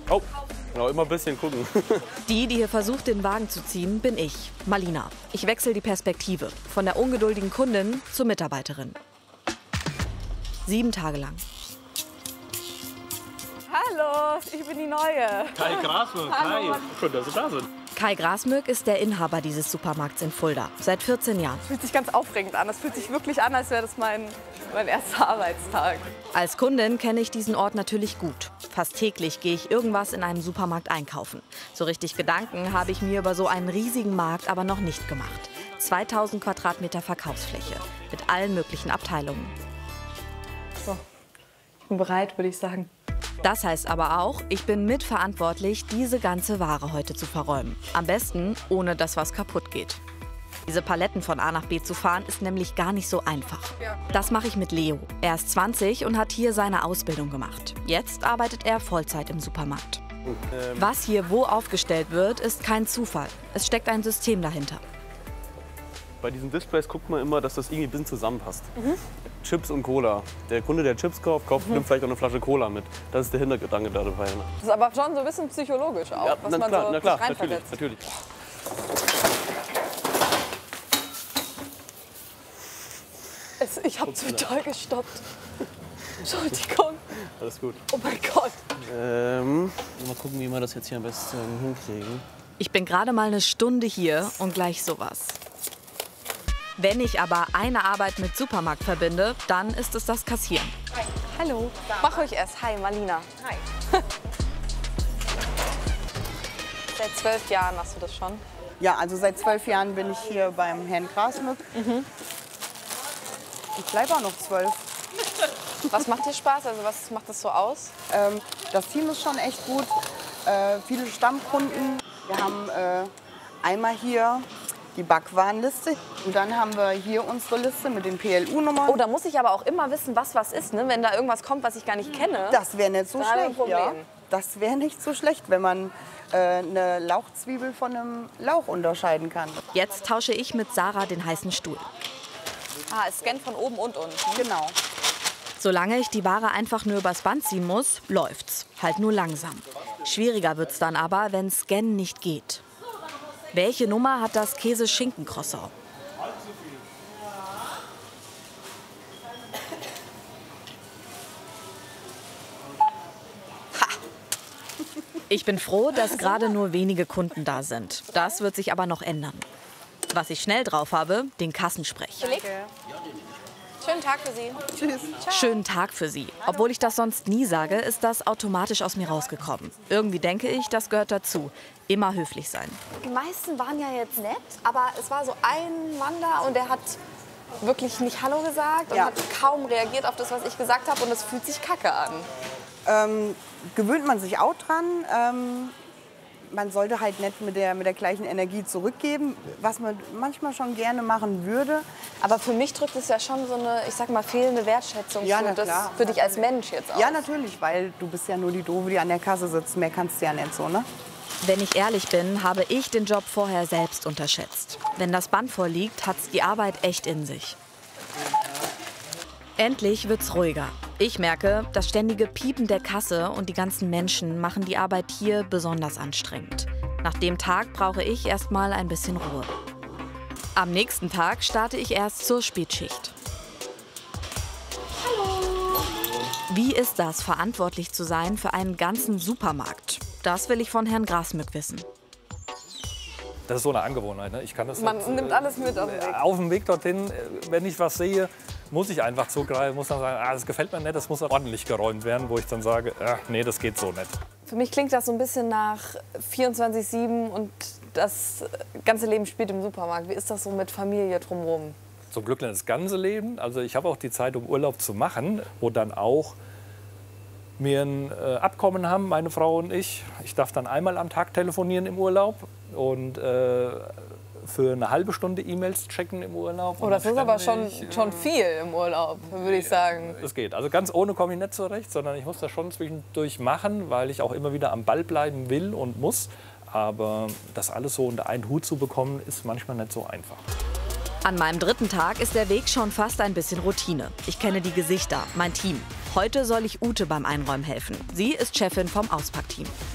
Oh, genau, immer ein bisschen gucken. Die hier versucht, den Wagen zu ziehen, bin ich, Malina. Ich wechsle die Perspektive. Von der ungeduldigen Kundin zur Mitarbeiterin. 7 Tage lang. Hallo, ich bin die Neue. Kai Grasmück, hi. Schön, dass Sie da sind. Kai Grasmück ist der Inhaber dieses Supermarkts in Fulda. Seit 14 Jahren. Fühlt sich ganz aufregend an. Das fühlt sich wirklich an, als wäre das mein erster Arbeitstag. Als Kundin kenne ich diesen Ort natürlich gut. Fast täglich gehe ich irgendwas in einem Supermarkt einkaufen. So richtig Gedanken habe ich mir über so einen riesigen Markt aber noch nicht gemacht. 2000 Quadratmeter Verkaufsfläche mit allen möglichen Abteilungen. So, ich bin bereit, würde ich sagen. Das heißt aber auch, ich bin mitverantwortlich, diese ganze Ware heute zu verräumen. Am besten, ohne dass was kaputt geht. Diese Paletten von A nach B zu fahren, ist nämlich gar nicht so einfach. Das mache ich mit Leo. Er ist 20 und hat hier seine Ausbildung gemacht. Jetzt arbeitet er Vollzeit im Supermarkt. Was hier wo aufgestellt wird, ist kein Zufall. Es steckt ein System dahinter. Bei diesen Displays guckt man immer, dass das irgendwie ein bisschen zusammenpasst. Chips und Cola. Der Kunde, der Chips kauft, nimmt vielleicht auch eine Flasche Cola mit. Das ist der Hintergedanke dabei. Das ist aber schon so ein bisschen psychologisch auch, Ja, was na man klar, so na klar, reinversetzt. natürlich. Ich habe total gestoppt. Entschuldigung. Alles gut. Oh mein Gott. Mal gucken, wie wir das jetzt hier am besten hinkriegen. Ich bin gerade mal eine Stunde hier und gleich sowas. Wenn ich aber eine Arbeit mit Supermarkt verbinde, dann ist es das Kassieren. Hi. Hallo. Mach ruhig erst. Hi, Malina. Hi. Seit 12 Jahren machst du das schon? Ja, also seit 12 Jahren bin ich hier beim Herrn Grasmück. Ich bleibe auch noch 12. Was macht dir Spaß? Also was macht das so aus? Das Team ist schon echt gut. Viele Stammkunden. Wir haben einmal hier die Backwarenliste. Und dann haben wir hier unsere Liste mit den PLU-Nummern. Oh, da muss ich aber auch immer wissen, was ist, ne? Wenn da irgendwas kommt, was ich gar nicht kenne. Das wäre nicht so Da haben wir ein schlecht. Problem. Ja. Das wäre nicht so schlecht, wenn man eine Lauchzwiebel von einem Lauch unterscheiden kann. Jetzt tausche ich mit Sarah den heißen Stuhl. Ah, es scannt von oben und unten. Genau. Solange ich die Ware einfach nur übers Band ziehen muss, läuft's. Halt nur langsam. Schwieriger wird's dann aber, wenn Scannen nicht geht. Welche Nummer hat das Käse-Schinken-Croissant? Ich bin froh, dass gerade nur wenige Kunden da sind. Das wird sich aber noch ändern. Was ich schnell drauf habe, den Kassensprech. Schönen Tag für Sie. Tschüss. Schönen Tag für Sie. Obwohl ich das sonst nie sage, ist das automatisch aus mir rausgekommen. Irgendwie denke ich, das gehört dazu. Immer höflich sein. Die meisten waren ja jetzt nett, aber es war so ein Mann da und der hat wirklich nicht Hallo gesagt und Ja. hat kaum reagiert auf das, was ich gesagt habe und es fühlt sich kacke an. Gewöhnt man sich auch dran. Man sollte halt nicht mit der gleichen Energie zurückgeben, was man manchmal schon gerne machen würde. Aber für mich drückt es ja schon so eine, ich sag mal, fehlende Wertschätzung Ja, für, na das, klar. für dich als Mensch jetzt auch. Ja, natürlich, weil du bist ja nur die Doofe, die an der Kasse sitzt. Mehr kannst du ja nicht so, ne? Wenn ich ehrlich bin, habe ich den Job vorher selbst unterschätzt. Wenn das Band vorliegt, hat's die Arbeit echt in sich. Endlich wird's ruhiger. Ich merke, das ständige Piepen der Kasse und die ganzen Menschen machen die Arbeit hier besonders anstrengend. Nach dem Tag brauche ich erstmal ein bisschen Ruhe. Am nächsten Tag starte ich erst zur Spätschicht. Hallo. Wie ist das, verantwortlich zu sein für einen ganzen Supermarkt? Das will ich von Herrn Grasmück wissen. Das ist so eine Angewohnheit. Ne? Ich kann das Man nicht, nimmt alles mit auf den Weg. auf dem Weg dorthin, wenn ich was sehe, muss ich einfach zugreifen, muss dann sagen, das gefällt mir nicht, das muss ordentlich geräumt werden, wo ich dann sage, nee, das geht so nicht. Für mich klingt das so ein bisschen nach 24/7 und das ganze Leben spielt im Supermarkt. Wie ist das so mit Familie drumherum? Zum Glück nicht das ganze Leben. Also ich habe auch die Zeit, um Urlaub zu machen, wo dann auch wir ein Abkommen haben, meine Frau und ich. Ich darf dann einmal am Tag telefonieren im Urlaub und für eine halbe Stunde E-Mails checken im Urlaub. Oh, das ist aber schon ständig, viel im Urlaub, würde ich sagen. Es geht. Also ganz ohne komme ich nicht zurecht, sondern ich muss das schon zwischendurch machen, weil ich auch immer wieder am Ball bleiben will und muss. Aber das alles so unter einen Hut zu bekommen, ist manchmal nicht so einfach. An meinem 3. Tag ist der Weg schon fast ein bisschen Routine. Ich kenne die Gesichter, mein Team. Heute soll ich Ute beim Einräumen helfen. Sie ist Chefin vom Auspackteam.